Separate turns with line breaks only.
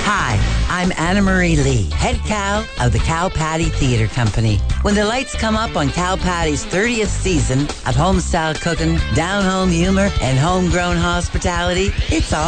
Hi, I'm Anna Marie Lee, head cow of the Cow Patty Theatre Company. When the lights come up on Cow Patty's 30th season of home-style cooking, down-home humor, and homegrown hospitality, it's all